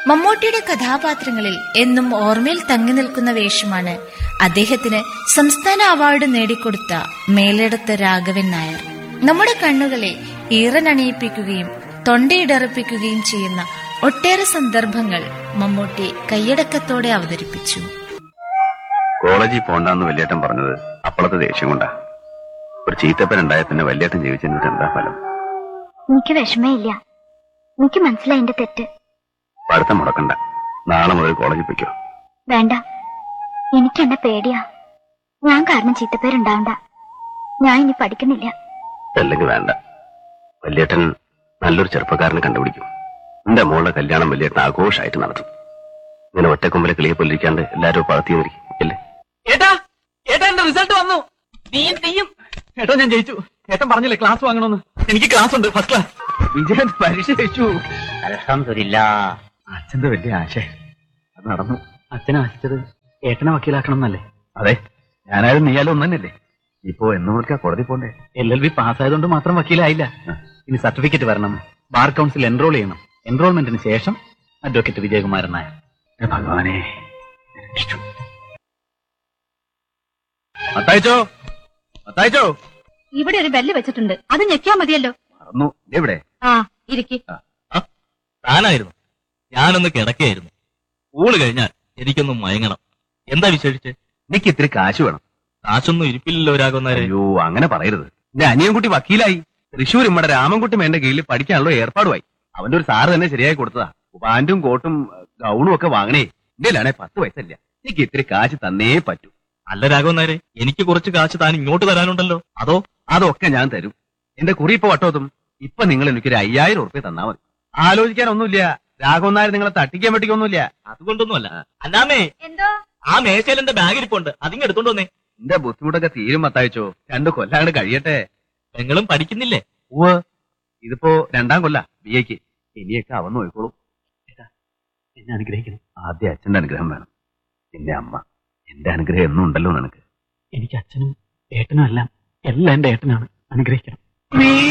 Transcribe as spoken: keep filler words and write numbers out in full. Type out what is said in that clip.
മമ്മൂട്ടിയുടെ കഥാപാത്രങ്ങളിൽ എന്നും ഓർമ്മയിൽ തങ്ങി നിൽക്കുന്ന വേഷമാണ് അദ്ദേഹത്തിന് സംസ്ഥാന അവാർഡ് നേടിക്കൊടുത്ത മേലെടുത്ത രാഘവൻ നായർ. നമ്മുടെ കണ്ണുകളെ ഈറനണിയിപ്പിക്കുകയും തൊണ്ടയിടറിപ്പിക്കുകയും ചെയ്യുന്ന ഒട്ടേറെ സന്ദർഭങ്ങൾ മമ്മൂട്ടി കൈയടക്കത്തോടെ അവതരിപ്പിച്ചു. കോളേജിൽ പോണ്ടെന്ന് വല്യേട്ടൻ പറഞ്ഞത് അപ്പോഴത്തെ ദേഷ്യം കൊണ്ടാ. ഒരു ചീത്തപ്പൻ ഉണ്ടായ പിന്നെ വല്യേട്ടൻ ജീവിച്ചതിന് എന്താ ഫലം? എനിക്ക് വിഷമയില്ല, എനിക്ക് മനസ്സിലായി എന്റെ തെറ്റ്. പഠിത്തം മുടക്കണ്ട, നാളെ മുതൽ കോളേജിൽ പോയിക്കോ. വേണ്ട, എനിക്ക് എന്നെ പേടിയാ. ഞാൻ കാരണം ചീത്തപ്പേരുണ്ടാവണ്ട. ഞാൻ ഇനി പഠിക്കുന്നില്ല. അല്ലെങ്കിൽ വേണ്ട, വല്യേട്ടൻ നല്ലൊരു ചെറുപ്പക്കാരനെ കണ്ടുപിടിക്കും. എന്റെ മോളുടെ കല്യാണം വല്യേട്ടൻ ആഘോഷമായിട്ട് നടത്തും. ഇങ്ങനെ ഒറ്റക്കൊമ്പലെ കിളിയെ പൊല്ലിരിക്കാണ്ട് എല്ലാരും പഴത്തി നിൽക്കും അല്ലേ? ഏട്ടാ ഏട്ടാ എന്റെ റിസൾട്ട് വന്നു. നീയും നീയും ഏട്ടാ ഞാൻ ജയിച്ചു. ഏട്ടൻ പറഞ്ഞില്ലേ ക്ലാസ് വാങ്ങണമെന്ന്. എനിക്ക് ക്ലാസ് ഉണ്ട്, ഫസ്റ്റ് ക്ലാസ്. വിജയൻ പരീക്ഷ ജയിച്ചു. അൽഹംദുലില്ലാ. അച്ഛന്റെ വലിയ ആശ അത് നടന്നു. അച്ഛനെ ആശിച്ചത് ഏട്ടനെ വക്കീലാക്കണം എന്നല്ലേ? അതെ, ഞാനായാലും നീയാലും ഒന്നു തന്നെയല്ലേ. ഇപ്പോ എന്ന് മുതൽക്കാ കോടതി പോണ്ടേ? എൽ എൽ ബി പാസ്സായതുകൊണ്ട് മാത്രം വക്കീലായില്ല. ഇനി സർട്ടിഫിക്കറ്റ് വരണം, ബാർ കൗൺസിൽ എൻറോൾ ചെയ്യണം. എൻറോൾമെന്റിന് ശേഷം അഡ്വക്കേറ്റ് വിജയകുമാരൻ നായർ. ഭഗവാനെ, അത്തായിച്ചോ അത്തായിച്ചോ ഇവിടെ ഒരു ബെല്ല് വെച്ചിട്ടുണ്ട്, അത് ഞെക്കിയാ മതിയല്ലോ. മറന്നു. എവിടെ? ആ ഇരിക്കി. താനായിരുന്നു. ഞാനൊന്ന് കിടക്കുകയായിരുന്നു. ഊള് കഴിഞ്ഞാൽ എനിക്കൊന്ന് മയങ്ങണം. എന്താ വിശേഷിച്ച്? എനിക്ക് ഇത്തിരി കാശ് വേണം. കാശൊന്നും ഇരിപ്പില്ലല്ലോ രാഘവന്നാരെ. അയ്യോ, അങ്ങനെ പറയരുത്. എന്റെ അനിയൻകുട്ടി വക്കീലായി. തൃശ്ശൂർ ഇമ്മടെ രാമൻകുട്ടി മേന്റെ കീഴിൽ പഠിക്കാനുള്ള ഏർപ്പാടുമായി. അവന്റെ ഒരു സാറ് തന്നെ ശരിയായി കൊടുത്തതാ. പാന്റും കോട്ടും ഗൗണും ഒക്കെ വാങ്ങണേ. എന്റെയിലാണെ പത്ത് വയസ്സല്ല. എനിക്ക് ഇത്തിരി കാശ് തന്നേ പറ്റൂ. അല്ല രാഘവന്നാരെ, എനിക്ക് കുറച്ച് കാശ് താൻ ഇങ്ങോട്ട് തരാനുണ്ടല്ലോ. അതോ? അതൊക്കെ ഞാൻ തരും. എന്റെ കുറി ഇപ്പൊ വട്ടോത്തും. ഇപ്പൊ നിങ്ങൾ എനിക്കൊരു അയ്യായിരം ഉറുപ്പ്യ തന്നാ മതി. ആലോചിക്കാനൊന്നുമില്ല. രാഘവൻ നായർ നിങ്ങളെ തട്ടിക്കാൻ പറ്റിക്കൊന്നുമില്ല. അതുകൊണ്ടൊന്നുമല്ല. അല്ലാമേ, എന്തോ ആ മേശയിൽ എന്റെ ബാഗ് ഇരിപ്പുണ്ട്, അതിങ്ങ് എടുത്തോണ്ട് വന്നേ. എന്റെ ബുദ്ധിമുട്ടൊക്കെ തീരും മത്തായിച്ചോ. രണ്ടു കൊല്ലാണ്ട് കഴിയട്ടെ. നിങ്ങളും പഠിക്കുന്നില്ലേ? ഉവ്വ്, ഇതിപ്പോ രണ്ടാം കൊല്ല ബി എക്ക്. ഇനിയൊക്കെ അവന്ന് നോയിക്കോളൂ. എന്നെ അനുഗ്രഹിക്കണം. ആദ്യം അച്ഛന്റെ അനുഗ്രഹം വേണം, പിന്നെ അമ്മ. എന്റെ അനുഗ്രഹം എന്നും ഉണ്ടല്ലോ നിനക്ക്. എനിക്ക് അച്ഛനും ഏട്ടനും എല്ലാം എല്ലാം എന്റെ ഏട്ടനാണ്. അനുഗ്രഹിക്കണം.